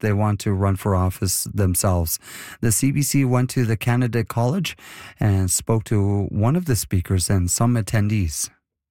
they want to run for office themselves. The CBC went to the Candidate College and spoke to one of the speakers and some attendees.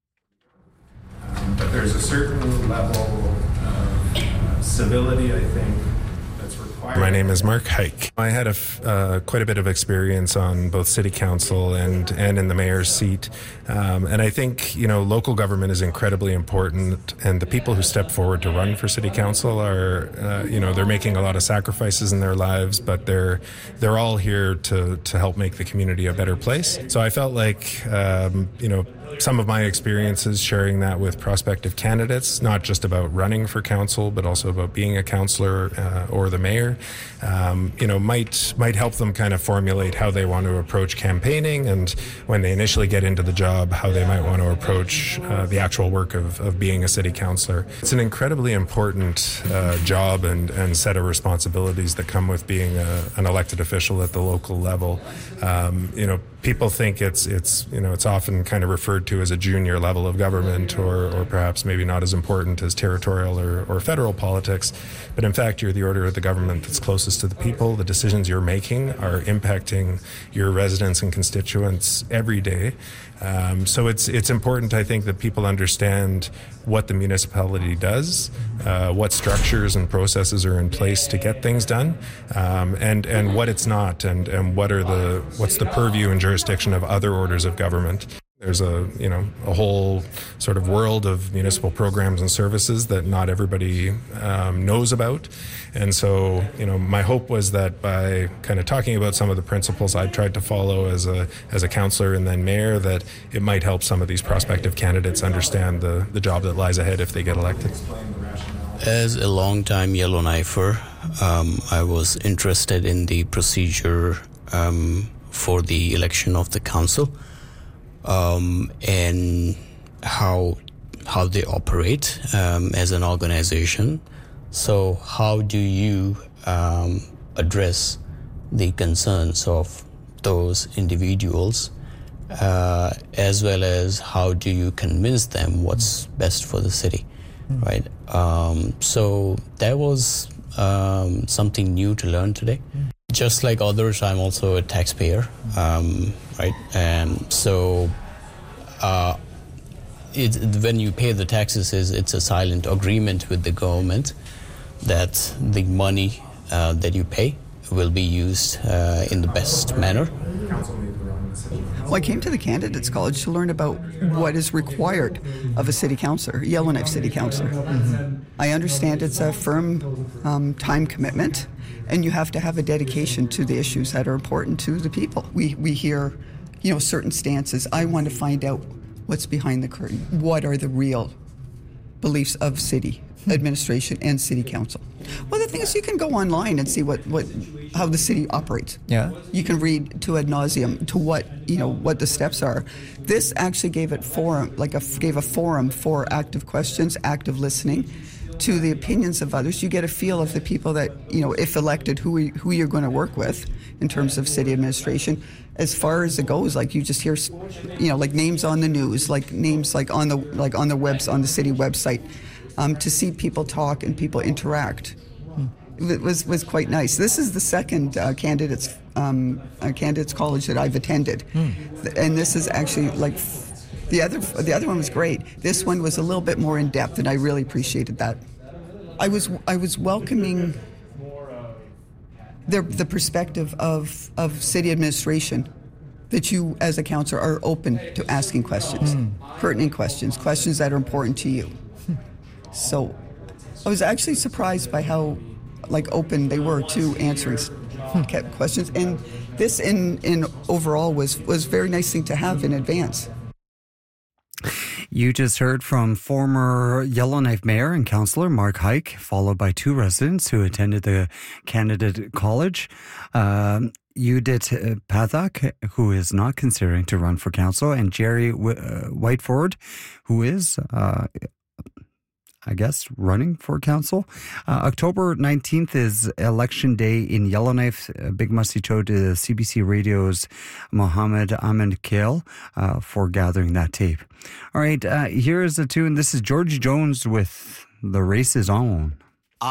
But there's a certain level of civility, I think, that's required. My name is Mark Hike. I had quite a bit of experience on both city council and in the mayor's seat. And I think, local government is incredibly important. And the people who step forward to run for city council are, they're making a lot of sacrifices in their lives, but they're all here to help make the community a better place. So I felt like, some of my experiences sharing that with prospective candidates, not just about running for council, but also about being a councillor or the mayor, might help them kind of formulate how they want to approach campaigning, and when they initially get into the job, how they might want to approach the actual work of being a city councillor. It's an incredibly important job and set of responsibilities that come with being an elected official at the local level. People think it's often kind of referred to as a junior level of government, or perhaps maybe not as important as territorial or federal politics. But in fact, you're the order of the government that's closest to the people. The decisions you're making are impacting your residents and constituents every day. So it's important, I think, that people understand what the municipality does, what structures and processes are in place to get things done, and what it's not, and what's the purview and jurisdiction of other orders of government. There's a whole sort of world of municipal programs and services that not everybody knows about. And so, my hope was that by kind of talking about some of the principles I've tried to follow as a councillor and then mayor, that it might help some of these prospective candidates understand the job that lies ahead if they get elected. As a long-time Yellowknifer, I was interested in the procedure for the election of the council. And how they operate as an organization. So how do you address the concerns of those individuals, as well as how do you convince them what's best for the city, right? So that was something new to learn today. Just like others, I'm also a taxpayer, right? And so when you pay the taxes, it's a silent agreement with the government that the money that you pay will be used in the best manner. Well, I came to the Candidates College to learn about what is required of a city councillor, Yellowknife city councillor. I understand it's a firm time commitment, and you have to have a dedication to the issues that are important to the people. We hear, certain stances. I want to find out what's behind the curtain. What are the real beliefs of city administration and city council? Well, the thing is, you can go online and see how the city operates. Yeah. You can read to ad nauseum to what the steps are. This actually gave a forum for active questions, active listening to the opinions of others. You get a feel of the people that, if elected, who you're going to work with in terms of city administration. As far as it goes, like you just hear, like names on the news, like names like on the city website, to see people talk and people interact. It was quite nice. This is the second candidates college that I've attended, and this is actually like the other one was great. This one was a little bit more in depth, and I really appreciated that. I was welcoming the perspective of city administration, that you as a councillor are open to asking questions, pertinent questions that are important to you. So I was actually surprised by how open they were to answering questions, and this in overall was a very nice thing to have in advance. You just heard from former Yellowknife Mayor and Councillor Mark Hike, followed by two residents who attended the Candidate College. Judith Pathak, who is not considering to run for council, and Jerry Whiteford, who is running for council. October 19th is election day in Yellowknife. Big Musty Toe to CBC Radio's Mohammed Ahmed Kale for gathering that tape. All right, here is the tune. This is George Jones with The Race Is On.